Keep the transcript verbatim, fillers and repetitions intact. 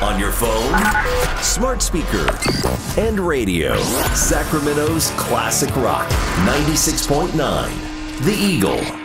On your phone, smart speaker, and radio. Sacramento's classic rock, ninety-six point nine. The Eagle.